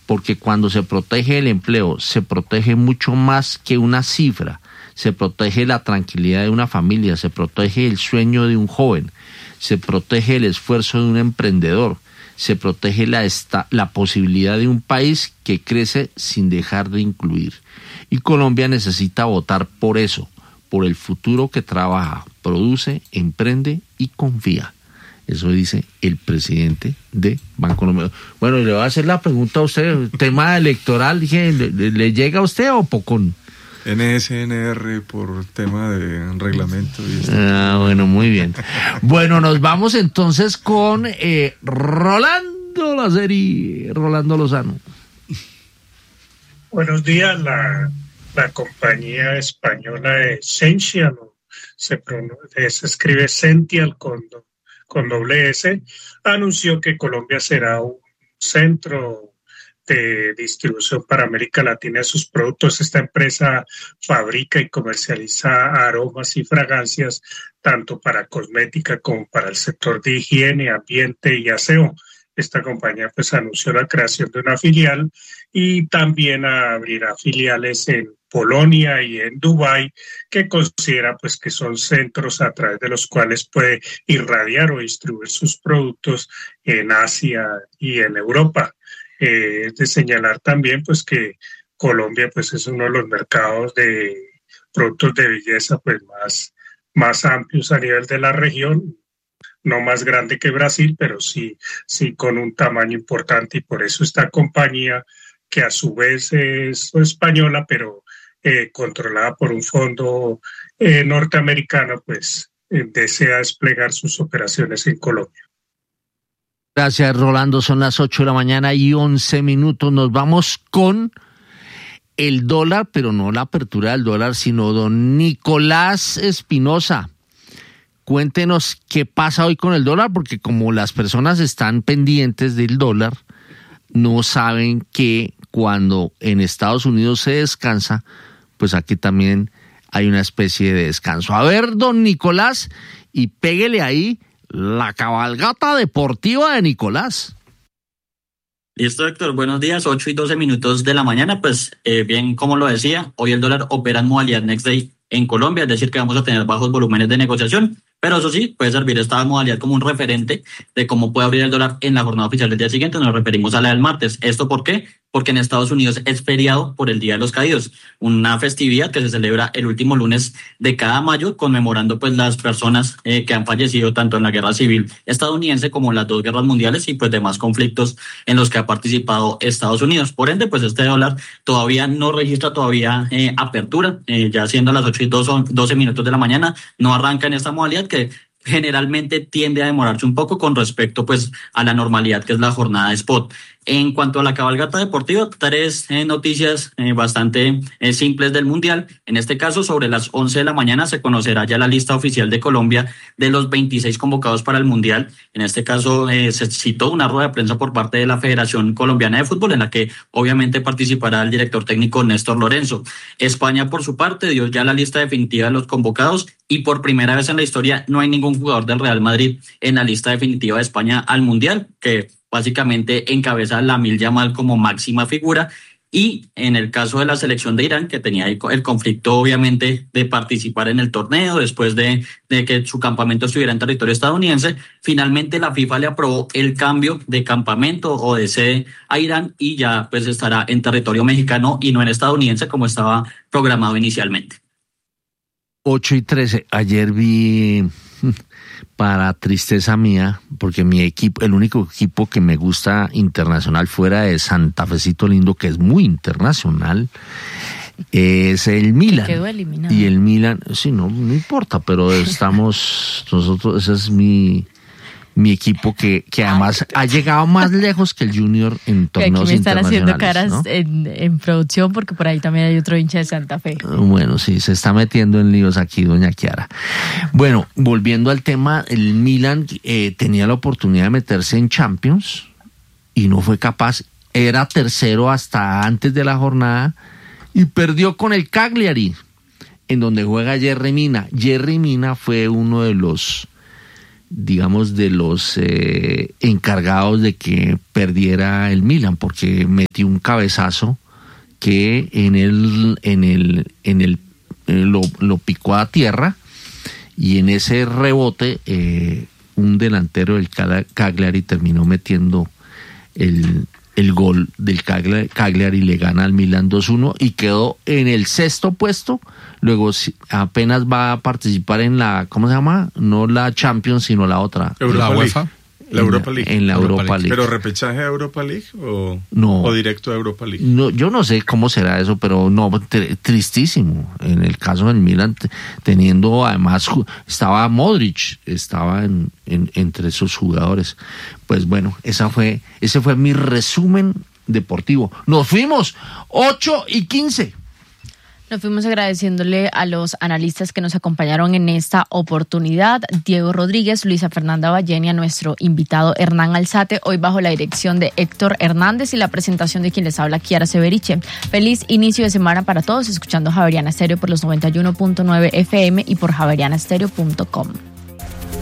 porque cuando se protege el empleo, se protege mucho más que una cifra, se protege la tranquilidad de una familia, se protege el sueño de un joven, se protege el esfuerzo de un emprendedor, se protege la posibilidad de un país que crece sin dejar de incluir. Y Colombia necesita votar por eso, por el futuro que trabaja, produce, emprende y confía. Eso dice el presidente de Bancolombia. Bueno, le voy a hacer la pregunta a usted, tema electoral, dije, ¿le llega a usted o Pocón? NSNR por tema de reglamento. Bueno, muy bien. Bueno, nos vamos entonces con Rolando Lozano. Buenos días. La compañía española Essential, se escribe Essential con doble S, anunció que Colombia será un centro de distribución para América Latina de sus productos. Esta empresa fabrica y comercializa aromas y fragancias tanto para cosmética como para el sector de higiene, ambiente y aseo. Esta compañía pues anunció la creación de una filial y también abrirá filiales en Polonia y en Dubái, que considera pues que son centros a través de los cuales puede irradiar o distribuir sus productos en Asia y en Europa. Es de señalar también pues que Colombia pues es uno de los mercados de productos de belleza pues más amplios a nivel de la región, no más grande que Brasil, pero sí con un tamaño importante, y por eso esta compañía, que a su vez es española, pero controlada por un fondo norteamericano, pues desea desplegar sus operaciones en Colombia. Gracias, Rolando. Son las 8:11 a.m. Nos vamos con el dólar, pero no la apertura del dólar, sino don Nicolás Espinosa. Cuéntenos qué pasa hoy con el dólar, porque como las personas están pendientes del dólar, no saben que cuando en Estados Unidos se descansa, pues aquí también hay una especie de descanso. A ver, don Nicolás, y péguele ahí la cabalgata deportiva de Nicolás. Listo, Héctor. Buenos días, 8:12 de la mañana. Pues bien, como lo decía, hoy el dólar opera en modalidad Next Day en Colombia, es decir, que vamos a tener bajos volúmenes de negociación. Pero eso sí, puede servir esta modalidad como un referente de cómo puede abrir el dólar en la jornada oficial del día siguiente. Nos referimos a la del martes. ¿Esto por qué? Porque en Estados Unidos es feriado por el Día de los Caídos, una festividad que se celebra el último lunes de cada mayo, conmemorando pues las personas que han fallecido tanto en la Guerra Civil estadounidense como en las dos guerras mundiales y pues demás conflictos en los que ha participado Estados Unidos. Por ende, pues este dólar todavía no registra apertura, ya siendo las 8:12 de la mañana, no arranca en esta modalidad que generalmente tiende a demorarse un poco con respecto pues a la normalidad que es la jornada de spot. En cuanto a la cabalgata deportiva, tres noticias bastante simples del Mundial. En este caso, sobre las 11 de la mañana se conocerá ya la lista oficial de Colombia de los 26 convocados para el Mundial. En este caso se citó una rueda de prensa por parte de la Federación Colombiana de Fútbol, en la que obviamente participará el director técnico Néstor Lorenzo. España, por su parte, dio ya la lista definitiva de los convocados y por primera vez en la historia no hay ningún jugador del Real Madrid en la lista definitiva de España al Mundial, que básicamente encabeza Lamine Yamal como máxima figura. Y en el caso de la selección de Irán, que tenía el conflicto obviamente de participar en el torneo después de que su campamento estuviera en territorio estadounidense, finalmente la FIFA le aprobó el cambio de campamento o de sede a Irán y ya pues estará en territorio mexicano y no en estadounidense como estaba programado inicialmente. 8:13. Ayer vi, para tristeza mía, porque mi equipo, el único equipo que me gusta internacional fuera de Santa Fecito Lindo, que es muy internacional, es el Milan. Quedó eliminado. Y el Milan, sí, no importa, pero estamos nosotros, ese es mi equipo que además ha llegado más lejos que el Junior en torneos internacionales. Aquí me están haciendo caras, ¿no? en producción, porque por ahí también hay otro hincha de Santa Fe. Bueno, sí, se está metiendo en líos aquí doña Kiara. Bueno, volviendo al tema, el Milan tenía la oportunidad de meterse en Champions y no fue capaz. Era tercero hasta antes de la jornada y perdió con el Cagliari, en donde juega Yerry Mina. Yerry Mina fue uno de los digamos, de los encargados de que perdiera el Milan, porque metió un cabezazo que lo picó a tierra, y en ese rebote un delantero del Cagliari terminó metiendo el gol del Cagliari, le gana al Milan 2-1 y quedó en el sexto puesto. Luego apenas va a participar en la, ¿cómo se llama? No la Champions, sino la otra. ¿La UEFA? La Europa League. En la Europa League. ¿Pero repechaje a Europa League no, o directo a Europa League? No, yo no sé cómo será eso, pero no, tristísimo. En el caso del Milan, teniendo además, estaba Modric, estaba entre sus jugadores. Pues bueno, ese fue mi resumen deportivo. Nos fuimos 8:15. Nos fuimos agradeciéndole a los analistas que nos acompañaron en esta oportunidad, Diego Rodríguez, Luisa Fernanda Ballén, a nuestro invitado Hernán Alzate, hoy bajo la dirección de Héctor Hernández y la presentación de quien les habla, Kiara Severiche. Feliz inicio de semana para todos, escuchando Javeriana Estéreo por los 91.9 FM y por javerianastereo.com.